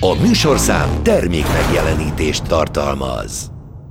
A műsorszám termék megjelenítést tartalmaz.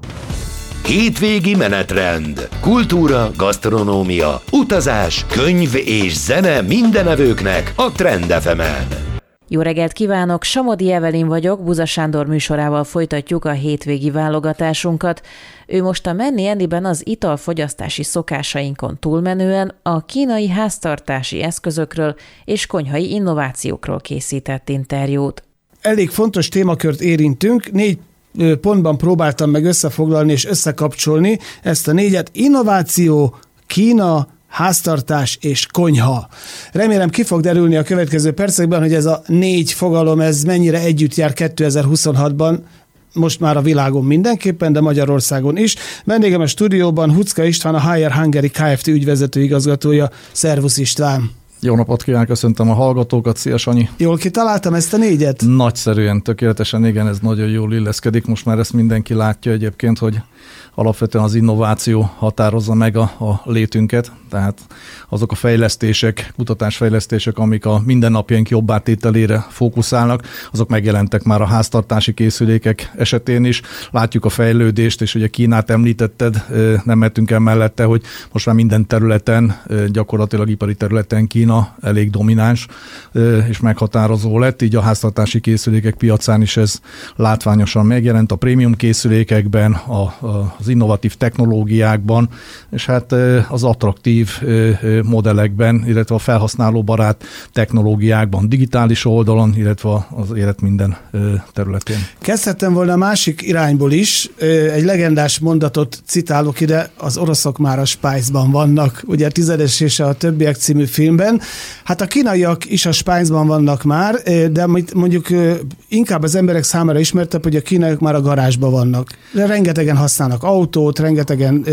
Hétvégi menetrend, kultúra, gasztronómia, utazás, könyv és zene mindenevőknek a Trend FM-en. Jó reggelt kívánok, Samodi Evelin vagyok, Buza Sándor műsorával folytatjuk a hétvégi válogatásunkat. Ő most a Menni Enniben az italfogyasztási szokásainkon túlmenően a kínai háztartási eszközökről és konyhai innovációkról készített interjút. Elég fontos témakört érintünk, 4 pontban próbáltam meg összefoglalni és összekapcsolni ezt a 4-et: innováció, Kína, háztartás és konyha. Remélem ki fog derülni a következő percekben, hogy ez a 4 fogalom, ez mennyire együtt jár 2026-ban, most már a világon mindenképpen, de Magyarországon is. Vendégem a stúdióban Huczka István, a Haier Hungary Kft. Ügyvezető igazgatója. Szervusz István! Jó napot kívánok, köszöntöm a hallgatókat, szia Sanyi! Jól kitaláltam ezt a 4-et? Nagyszerűen, tökéletesen, igen, ez nagyon jól illeszkedik. Most már ezt mindenki látja egyébként, hogy alapvetően az innováció határozza meg a létünket, tehát azok a fejlesztések, kutatásfejlesztések, amik a mindennapjaink jobbátételére fókuszálnak, azok megjelentek már a háztartási készülékek esetén is. Látjuk a fejlődést, és ugye Kínát említetted, nem mehetünk el mellette, hogy most már minden területen, gyakorlatilag ipari területen Kína elég domináns és meghatározó lett, így a háztartási készülékek piacán is ez látványosan megjelent, a prémium készülékekben, az innovatív technológiákban, és hát az attraktív modellekben, illetve a felhasználóbarát technológiákban, digitális oldalon, illetve az élet minden területén. Kezdhettem volna a másik irányból is. Egy legendás mondatot citálok ide: az oroszok már a Spice-ban vannak, ugye 10-es és a többiek című filmben. Hát a kínaiak is a Spice-ban vannak már, de mondjuk inkább az emberek számára ismertebb, hogy a kínaiak már a garázsban vannak. De rengetegen használnak autót, rengetegen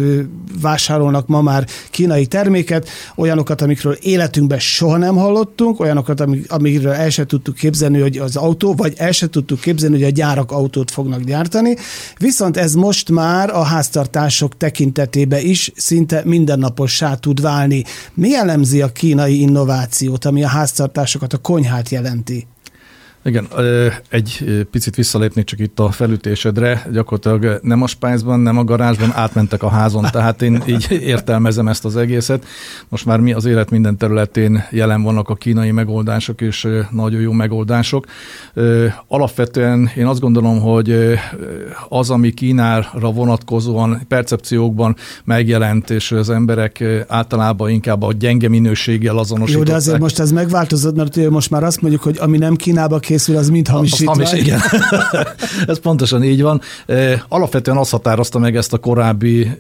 vásárolnak ma már kínai terméket, olyanokat, amikről életünkben soha nem hallottunk, olyanokat, amikről el se tudtuk képzelni, hogy az autó, vagy el se tudtuk képzelni, hogy a gyárak autót fognak gyártani. Viszont ez most már a háztartások tekintetében is szinte mindennapossá tud válni. Mi jellemzi a kínai innovációt, ami a háztartásokat, a konyhát jelenti? Igen, egy picit visszalépnék csak itt a felütésedre, gyakorlatilag nem a Spice-ban, nem a garázsban, átmentek a házon, tehát én így értelmezem ezt az egészet. Most már az élet minden területén jelen vannak a kínai megoldások, és nagyon jó megoldások. Alapvetően én azt gondolom, hogy az, ami Kínára vonatkozóan percepciókban megjelent, és az emberek általában inkább a gyenge minőséggel azonosították. Jó, de azért most ez megváltozott, mert most már azt mondjuk, hogy ami nem Kínába készül, az mind hamisítva. Igen. Ez pontosan így van. Alapvetően azt határozta meg ezt a korábbi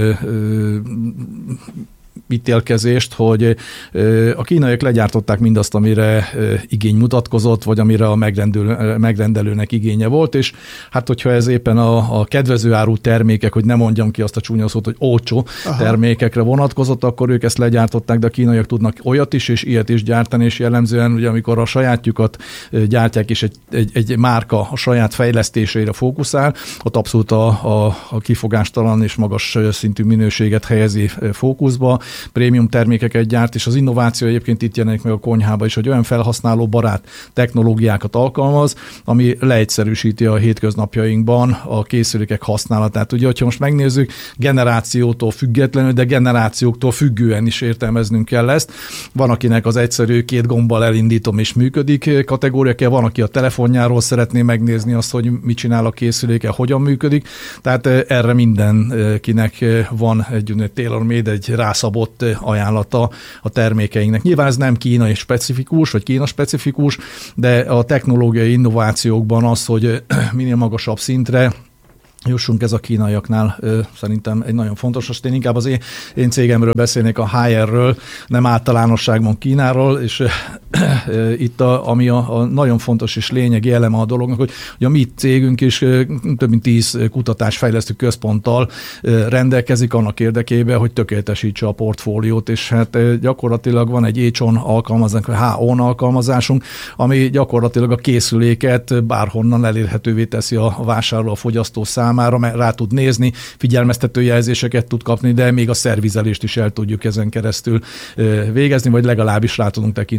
ítélkezést, hogy a kínaiak legyártották mindazt, amire igény mutatkozott, vagy amire a megrendelőnek igénye volt, és hát hogyha ez éppen a kedvező áru termékek, hogy nem mondjam ki azt a csúnya szót, hogy olcsó termékekre vonatkozott, akkor ők ezt legyártották, de a kínaiak tudnak olyat is, és ilyet is gyártani, és jellemzően, ugye amikor a sajátjukat gyártják, és egy márka a saját fejlesztéseire fókuszál, ott abszolút a kifogástalan és magas szintű minőséget helyezi fókuszba, prémium termékeket gyárt, és az innováció egyébként itt jelenik meg a konyhába is, hogy olyan felhasználó barát technológiákat alkalmaz, ami leegyszerűsíti a hétköznapjainkban a készülékek használatát. Ugye, hogyha most megnézzük, generációtól függetlenül, de generációktól függően is értelmeznünk kell ezt. Van, akinek az egyszerű 2 gombbal elindítom és működik kategória kell, van, aki a telefonjáról szeretné megnézni azt, hogy mit csinál a készüléke, hogyan működik. Tehát erre mindenkinek van egy tailor-made, egy rászabott ajánlata a termékeinknek. Nyilván ez nem kínai specifikus, vagy Kína specifikus, de a technológiai innovációkban az, hogy minél magasabb szintre jussunk, ez a kínaiaknál szerintem egy nagyon fontos. Most én inkább az én cégemről beszélnék, a Haierről, nem általánosságban Kínáról, és itt ami a nagyon fontos és lényegi eleme a dolognak, hogy a mi cégünk is több mint 10 kutatásfejlesztő központtal rendelkezik annak érdekében, hogy tökéletesítse a portfóliót, és hát gyakorlatilag van egy H-on alkalmazásunk, H-on alkalmazásunk, ami gyakorlatilag a készüléket bárhonnan elérhetővé teszi a vásárló, a fogyasztó számára, mert rá tud nézni, figyelmeztető jelzéseket tud kapni, de még a szervizelést is el tudjuk ezen keresztül végezni, vagy legalábbis rá tudunk tekinteni a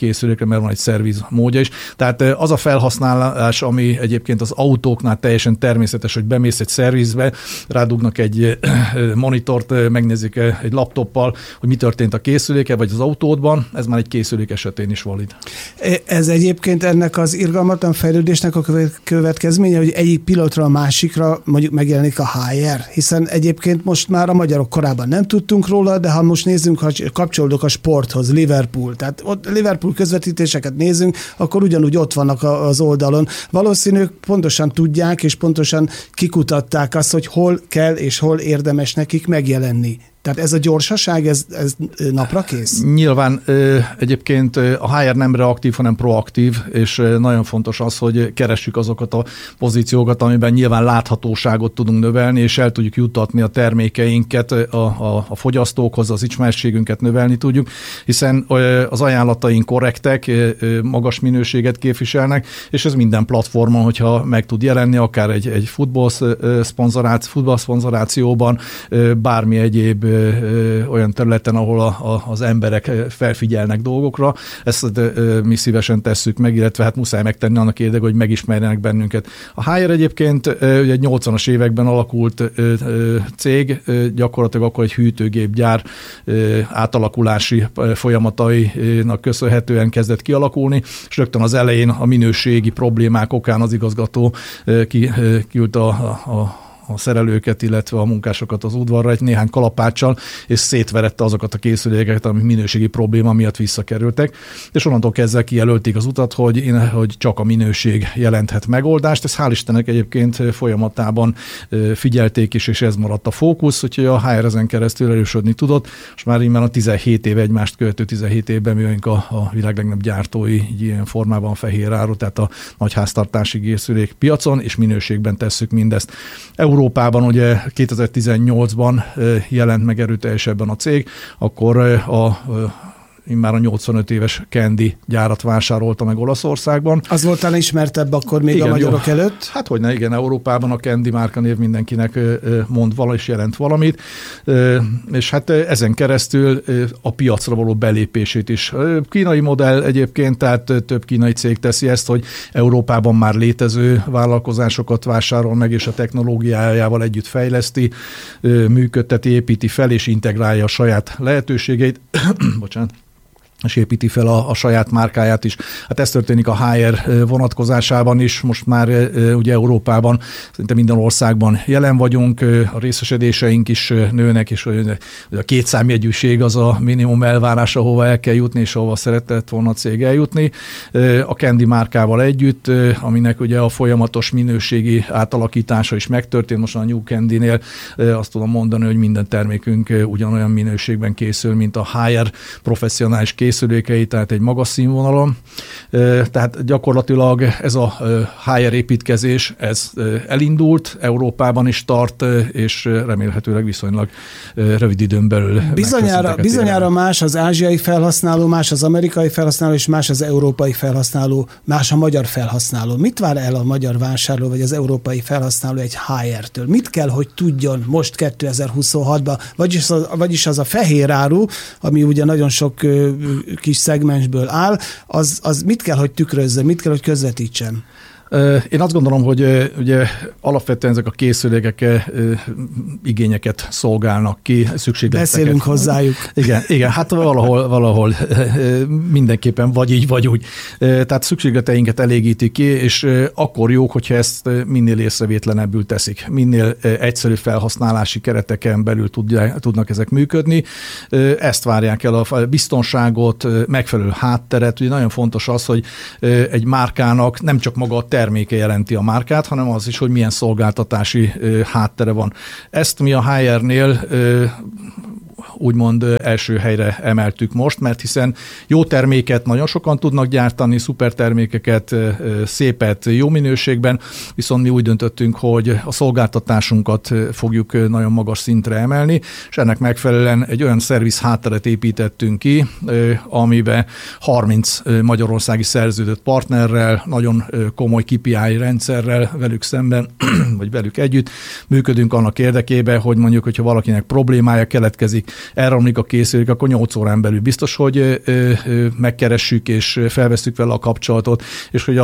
készülékre, mert van egy szerviz módja is. Tehát az a felhasználás, ami egyébként az autóknál teljesen természetes, hogy bemész egy szervizbe, rádugnak egy monitort, megnézik egy laptoppal, hogy mi történt a készüléke, vagy az autódban, ez már egy készülék esetén is valid. Ez egyébként ennek az irgalmatlan fejlődésnek a következménye, hogy egyik pillanatra a másikra mondjuk megjelenik a HR, hiszen egyébként most már a magyarok korábban nem tudtunk róla, de ha most nézzünk, ha kapcsolódok a sporthoz, Liverpool, tehát ott Liverpool közvetítéseket nézünk, akkor ugyanúgy ott vannak az oldalon. Valószínűleg pontosan tudják, és pontosan kikutatták azt, hogy hol kell és hol érdemes nekik megjelenni. Tehát ez a gyorsaság, ez napra kész? Nyilván egyébként a HR nem reaktív, hanem proaktív, és nagyon fontos az, hogy keressük azokat a pozíciókat, amiben nyilván láthatóságot tudunk növelni, és el tudjuk juttatni a termékeinket a fogyasztókhoz, az ismertségünket növelni tudjuk, hiszen az ajánlataink korrektek, magas minőséget képviselnek, és ez minden platformon, hogyha meg tud jelenni, akár egy futballszponzorációban, bármi egyéb olyan területen, ahol az emberek felfigyelnek dolgokra. Ezt mi szívesen tesszük meg, illetve hát muszáj megtenni annak érdekében, hogy megismerjenek bennünket. A HR egyébként ugye egy 80-as években alakult cég, gyakorlatilag akkor egy hűtőgépgyár átalakulási folyamatainak köszönhetően kezdett kialakulni, és rögtön az elején a minőségi problémák okán az igazgató kiküldte a szerelőket, illetve a munkásokat az udvarra egy néhány kalapáccsal, és szétverette azokat a készülékeket, ami minőségi probléma miatt visszakerültek. És onnantól kezdve kijelölték az utat, hogy csak a minőség jelenthet megoldást. Ez hál' Istennek egyébként folyamatában figyelték is, és ez maradt a fókusz, úgyhogy a HR ezen keresztül erősödni tudott. És már immár a 17 év, egymást követő 17 évben mi vagyunk a világ legnagyobb gyártói ilyen formában fehér áru, tehát a nagyháztartási készülék piacon, és minőségben tesszük mindezt. Európában ugye 2018-ban jelent meg erőteljesebben a cég, akkor immár a 85 éves Candy gyárat vásárolta meg Olaszországban. Az volt talán ismertebb akkor még igen, a magyarok előtt? Hát hogyne, igen, Európában a Candy márkanév mindenkinek mond és jelent valamit, és hát ezen keresztül a piacra való belépését is. Kínai modell egyébként, tehát több kínai cég teszi ezt, hogy Európában már létező vállalkozásokat vásárol meg, és a technológiájával együtt fejleszti, működteti, építi fel, és integrálja a saját lehetőségeit. Bocsánat. És építi fel a saját márkáját is. Hát ez történik a HR vonatkozásában is, most már ugye Európában, szinte minden országban jelen vagyunk, a részesedéseink is nőnek, és a 2 számjegyűség az a minimum elvárás, ahova el kell jutni, és ahova szeretett volna a cég eljutni. A Candy márkával együtt, aminek ugye a folyamatos minőségi átalakítása is megtörtént, most a New Candy-nél azt tudom mondani, hogy minden termékünk ugyanolyan minőségben készül, mint a HR professzionális készülékei, tehát egy magas színvonalon. Tehát gyakorlatilag ez a HR építkezés, ez elindult, Európában is tart, és remélhetőleg viszonylag rövid időn belül. Bizonyára más az ázsiai felhasználó, más az amerikai felhasználó, és más az európai felhasználó, más a magyar felhasználó. Mit vár el a magyar vásárló, vagy az európai felhasználó egy HR-től? Mit kell, hogy tudjon most 2026-ban? Vagyis az a fehér áru, ami ugye nagyon sok kis szegmensből áll, az mit kell, hogy tükrözze, mit kell, hogy közvetítsen? Én azt gondolom, hogy ugye alapvetően ezek a készülékek igényeket szolgálnak ki, szükségleteket. Beszélünk hozzájuk. Igen, hát valahol mindenképpen vagy így, vagy úgy. Tehát szükségleteinket elégítik ki, és akkor jók, hogyha ezt minél észrevétlenebbül teszik. Minél egyszerű felhasználási kereteken belül tudnak ezek működni. Ezt várják el, a biztonságot, megfelelő hátteret. Ugye nagyon fontos az, hogy egy márkának nem csak maga a terméke jelenti a márkát, hanem az is, hogy milyen szolgáltatási háttere van. Ezt mi a HR-nél úgymond első helyre emeltük most, mert hiszen jó terméket nagyon sokan tudnak gyártani, szuper termékeket, szépet, jó minőségben, viszont mi úgy döntöttünk, hogy a szolgáltatásunkat fogjuk nagyon magas szintre emelni, és ennek megfelelően egy olyan szerviz hátteret építettünk ki, amiben 30 magyarországi szerződött partnerrel, nagyon komoly KPI rendszerrel velük szemben, vagy velük együtt működünk annak érdekében, hogy mondjuk, hogyha valakinek problémája keletkezik, elromlik a készülék, akkor 8 órán belül biztos, hogy megkeressük és felvesszük vele a kapcsolatot, és hogy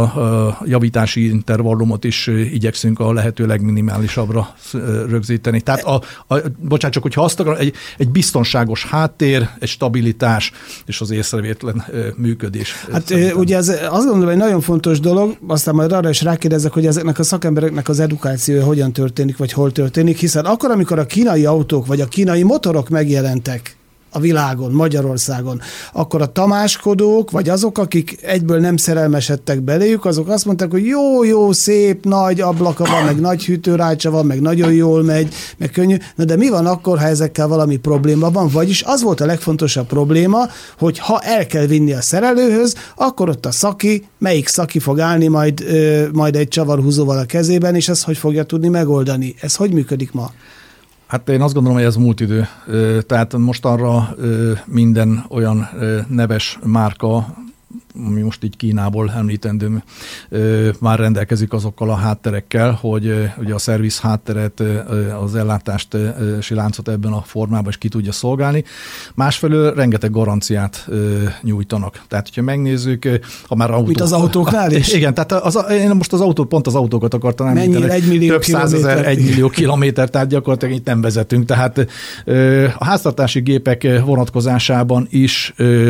a javítási intervallumot is igyekszünk a lehető legminimálisabbra rögzíteni. Tehát bocsánat, csak hogyha azt akarom, egy biztonságos háttér, egy stabilitás és az észrevétlen működés. Hát ugye ez azt gondolom, egy nagyon fontos dolog, aztán majd arra is rákérdezek, hogy ezeknek a szakembereknek az edukációja hogyan történik, vagy hol történik, hiszen akkor, amikor a kínai autók, vagy a kínai motorok megjelentek a világon, Magyarországon, akkor a tamáskodók, vagy azok, akik egyből nem szerelmesedtek beléjük, azok azt mondták, hogy jó, szép, nagy ablaka van, meg nagy hűtőrácsa van, meg nagyon jól megy, meg könnyű. Na de mi van akkor, ha ezekkel valami probléma van? Vagyis az volt a legfontosabb probléma, hogy ha el kell vinni a szerelőhöz, akkor ott a melyik szaki fog állni majd egy csavarhúzóval a kezében, és ezt hogy fogja tudni megoldani? Ez hogy működik ma? Hát én azt gondolom, hogy ez múlt idő. Tehát most arra minden olyan neves márka, ami most így Kínából említendő, már rendelkezik azokkal a hátterekkel, hogy ugye a szerviz hátteret, az ellátást, láncot ebben a formában is ki tudja szolgálni. Másfelől rengeteg garanciát nyújtanak. Tehát, hogyha megnézzük, ha már autó... Mint az autóknál is? Igen, tehát én most pont az autókat akartam említeni. Mennyire? 1 millió több kilométer? 100 000, 1 millió kilométer, tehát gyakorlatilag itt nem vezetünk. Tehát a háztartási gépek vonatkozásában is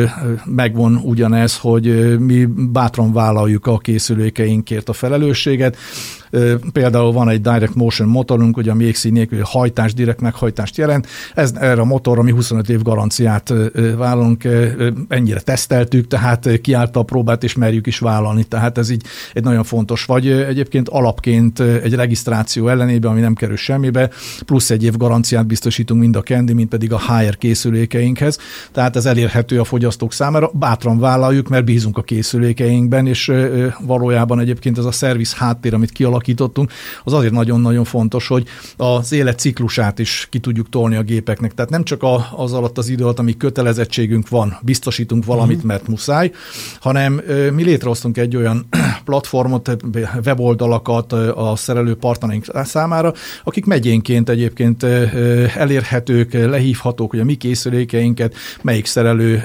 megvan ugyanez, hogy mi bátran vállaljuk a készülékeinkért a felelősséget. Például van egy Direct Motion motorunk, ugye a mégszín nélkül hajtás, direkt meghajtást jelent. Erre a motorra mi 25 év garanciát vállalunk, ennyire teszteltük, tehát kiállta a próbát, és merjük is vállalni. Tehát ez így egy nagyon fontos. Vagy egyébként alapként egy regisztráció ellenében, ami nem kerül semmibe, plusz 1 év garanciát biztosítunk mind a Candy, mind pedig a HR készülékeinkhez. Tehát ez elérhető a fogyasztók számára. Bátran vállaljuk, mert bízunk a készülékeinkben, és valójában egyébként ez a szerviz háttér, amit kialakítottunk, az azért nagyon-nagyon fontos, hogy az életciklusát is ki tudjuk tolni a gépeknek. Tehát nem csak az alatt az idő alatt, ami kötelezettségünk van, biztosítunk valamit, mert muszáj, hanem mi létrehoztunk egy olyan platformot, weboldalakat a szerelő partnereink számára, akik megyénként egyébként elérhetők, lehívhatók, hogy a mi készülékeinket melyik szerelő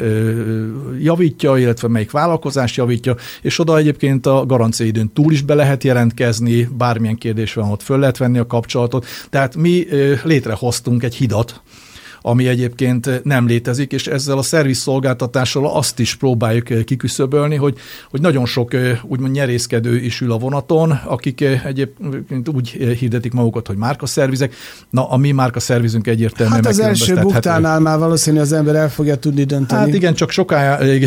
javítja, illetve melyik vállalkozás javítja, és oda egyébként a garanciaidőn túl is be lehet jelentkezni, bármilyen kérdés van, ott föl lehet venni a kapcsolatot. Tehát mi létrehoztunk egy hidat, ami egyébként nem létezik, és ezzel a szervizszolgáltatással azt is próbáljuk kiküszöbölni, hogy nagyon sok úgymond nyerészkedő is ül a vonaton, akik egyébként úgy hirdetik magukat, hogy márkaszervizek. Na, a mi márkaszervizünk egyértelműen hát az első buktánál már valószínűleg az ember el fogja tudni dönteni. Hát igen, csak sokáig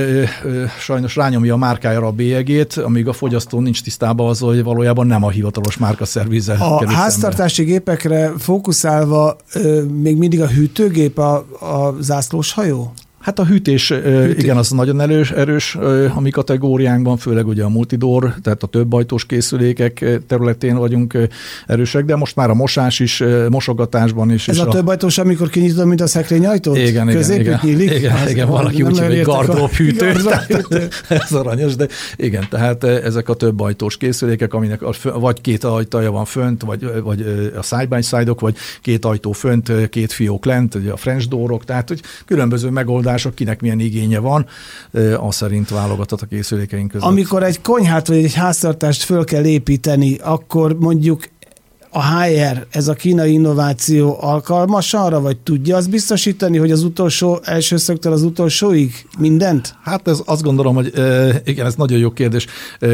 sajnos rányomja a márkájára a bélyegét, amíg a fogyasztó nincs tisztában az, hogy valójában nem a hivatalos márkaszervizzel kerül szembe. A háztartási gépekre fókuszálva még mindig a hűtőgép a zászlós hajó? Hát a hűtés, igen, az nagyon erős a mi kategóriánkban, főleg ugye a multidor, tehát a többajtós készülékek területén vagyunk erősek, de most már a mosás is, mosogatásban is. Ez a többajtós, amikor kinyitod, mint a szekrényajtót? Igen, nyílik? Igen, valaki úgy hívja, hogy gardrób hűtő. Ez aranyos, de igen, tehát ezek a többajtós készülékek, aminek vagy 2 ajtaja van fönt, vagy a side-by-side-ok, vagy 2 ajtó fönt, 2 fiók lent, ugye a French doorok, tehát hogy különböző megoldások, kinek milyen igénye van, az szerint válogatott a készülékeink között. Amikor egy konyhát vagy egy háztartást föl kell építeni, akkor mondjuk a HR, ez a kínai innováció alkalmas arra, vagy tudja azt biztosítani, hogy az utolsó első szögtől az utolsóig mindent? Hát ez azt gondolom, hogy igen, ez nagyon jó kérdés.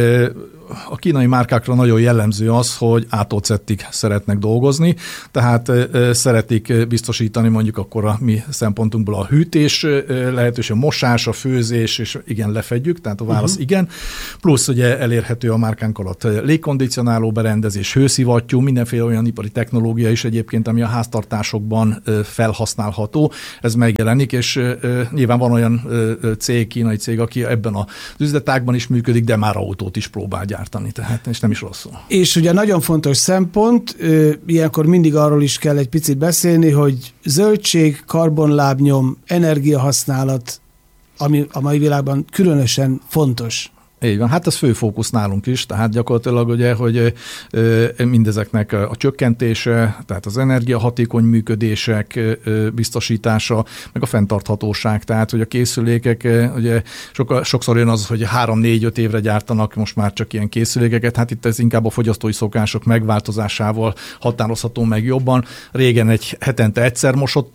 A kínai márkákra nagyon jellemző az, hogy A-tól Z-ig szeretnek dolgozni, tehát szeretik biztosítani mondjuk akkor a mi szempontunkból a hűtés lehetőség, a mosás, a főzés, és igen, lefedjük, tehát a válasz igen. Plusz ugye elérhető a márkánk alatt légkondicionáló berendezés, hőszivattyú, mindenféle olyan ipari technológia is egyébként, ami a háztartásokban felhasználható. Ez megjelenik, és nyilván van olyan kínai cég, aki ebben az üzletágban is működik, de már autót is próbál gyártani, tehát, és nem is rosszul. És ugye nagyon fontos szempont, ilyenkor mindig arról is kell egy picit beszélni, hogy zöldség, karbonlábnyom, energiahasználat, ami a mai világban különösen fontos. Így van, hát ez fő fókusz nálunk is, tehát gyakorlatilag ugye, hogy mindezeknek a csökkentése, tehát az energiahatékony működések biztosítása, meg a fenntarthatóság, tehát hogy a készülékek, ugye sokszor jön az, hogy 3-4-5 évre gyártanak most már csak ilyen készülékeket, hát itt ez inkább a fogyasztói szokások megváltozásával határozható meg jobban. Régen egy hetente egyszer mosott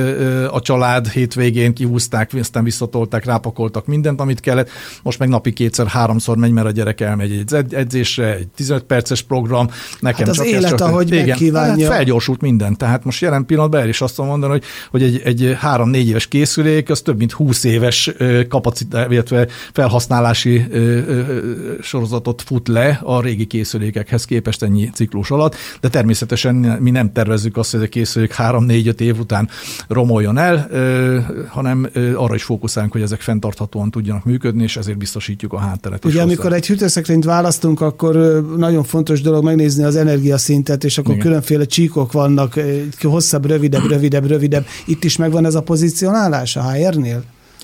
a család, hétvégén kihúzták, aztán visszatolták, rápakoltak mindent, amit kellett, most meg napi 2-3-szor megy, mert a gyerek elmegy egy edzésre, egy 15 perces program, nekem hát az csak élet, csak, ahogy igen, megkívánja. Hát felgyorsult minden. Tehát most jelen pillanatban el is azt mondani, hogy egy 3-4 éves készülék, az több mint 20 éves kapacitás, illetve felhasználási sorozatot fut le a régi készülékekhez képest ennyi ciklus alatt, de természetesen mi nem tervezzük azt, hogy a készülék 3-4-5 év után romoljon el, hanem arra is fókuszálunk, hogy ezek fenntarthatóan tudjanak működni, és ezért biztosítjuk a hátteret. Ugye amikor egy hűtőszekrényt választunk, akkor nagyon fontos dolog megnézni az energiaszintet, és akkor különféle csíkok vannak, hosszabb, rövidebb. Itt is megvan ez a pozícionálás a HR-nél?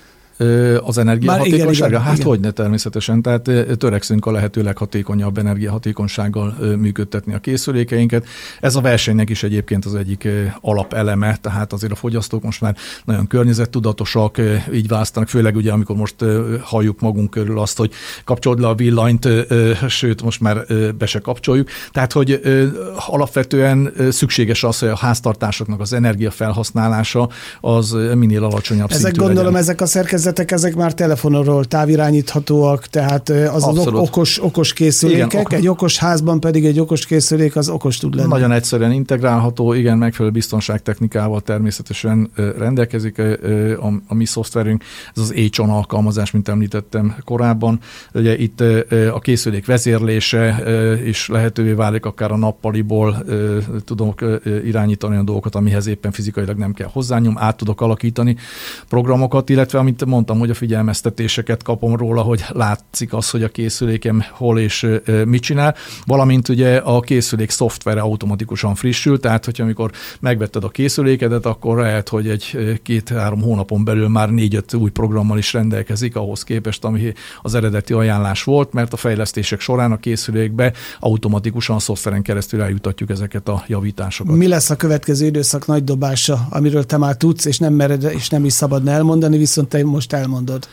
Az energiahatékonysága? Hát igen. hogyne természetesen, tehát törekszünk a lehető leghatékonyabb energiahatékonysággal működtetni a készülékeinket. Ez a versenynek is egyébként az egyik alapeleme, tehát azért a fogyasztók most már nagyon környezettudatosak, így választanak, főleg ugye amikor most halljuk magunk körül azt, hogy kapcsold le a villanyt, sőt most már be se kapcsoljuk. Tehát, hogy alapvetően szükséges az, hogy a háztartásoknak az energiafelhasználása az minél alacsonyabb szintű legyen. Gondolom ezek a ezek már telefonról távirányíthatóak, tehát az okos készülékek. Igen, egy okos házban pedig egy okos készülék az okos tud lenni. Nagyon egyszerűen integrálható, igen, megfelelő biztonságtechnikával természetesen rendelkezik a mi szoftverünk. Ez az H-on alkalmazás, mint említettem korábban. Ugye itt a készülék vezérlése is lehetővé válik, akár a nappaliból tudok irányítani olyan dolgokat, amihez éppen fizikailag nem kell hozzányom, át tudok alakítani programokat, illetve amit mondtam, hogy a figyelmeztetéseket kapom róla, hogy látszik az, hogy a készülékem hol és mit csinál, valamint ugye a készülék szoftvere automatikusan frissül, tehát hogyha amikor megvetted a készülékedet, akkor lehet, hogy egy 2-3 hónapon belül már 4-5 új programmal is rendelkezik ahhoz képest, ami az eredeti ajánlás volt, mert a fejlesztések során a készülékbe automatikusan a szoftveren keresztül eljutatjuk ezeket a javításokat. Mi lesz a következő időszak nagy dobása, amiről te már tudsz, és nem mered, és nem is szabadna elmondani, viszont te most elmondod.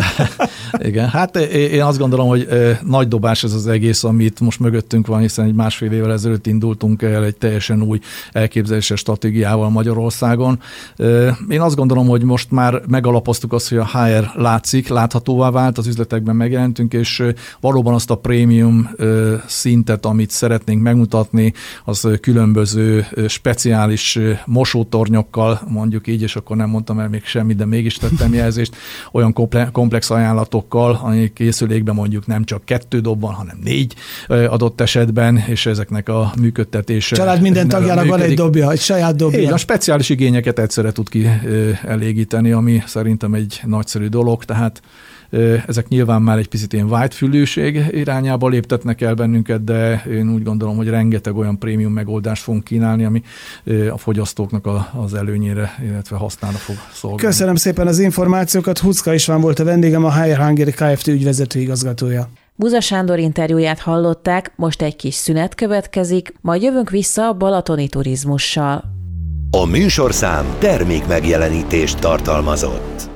Igen, hát én azt gondolom, hogy nagy dobás ez az egész, amit most mögöttünk van, hiszen egy 1,5 évvel ezelőtt indultunk el egy teljesen új elképzeléses stratégiával Magyarországon. Én azt gondolom, hogy most már megalapoztuk azt, hogy a HR látszik, láthatóvá vált, az üzletekben megjelentünk, és valóban azt a prémium szintet, amit szeretnénk megmutatni, az különböző speciális mosótornyokkal, mondjuk így, és akkor nem mondtam el még semmit, de mégis tettem jelzést, olyan komplex ajánlatokkal, amik készülékben mondjuk nem csak 2 dob van, hanem 4 adott esetben, és ezeknek a működtetése. Család minden tagjának van egy dobja, egy saját dobja. Igen, a speciális igényeket egyszerre tud elégíteni, ami szerintem egy nagyszerű dolog, tehát ezek nyilván már egy picit ilyen whitefülűség irányába léptetnek el bennünket, de én úgy gondolom, hogy rengeteg olyan prémium megoldást fogunk kínálni, ami a fogyasztóknak az előnyére, illetve hasznára fog szolgálni. Köszönöm szépen az információkat. Huczka István volt a vendégem, a HR Hungary Kft. Ügyvezető igazgatója. Buza Sándor interjúját hallották, most egy kis szünet következik, majd jövünk vissza a balatoni turizmussal. A műsorszám termék megjelenítést tartalmazott.